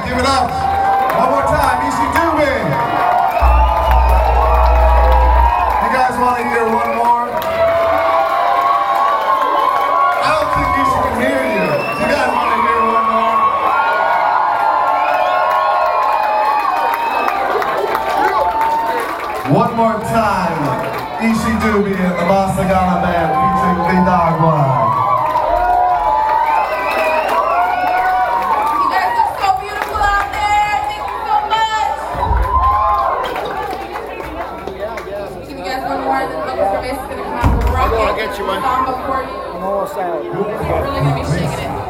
Band. Give it up. One more time, Easy Doobie. You guys want to hear one more? I don't think Easy can hear you. You guys want to hear one more? One more time, Easy Doobie and the Masagana Band featuring Vidagwa. I'll get you one. I'm almost out. Really gonna be shaking it.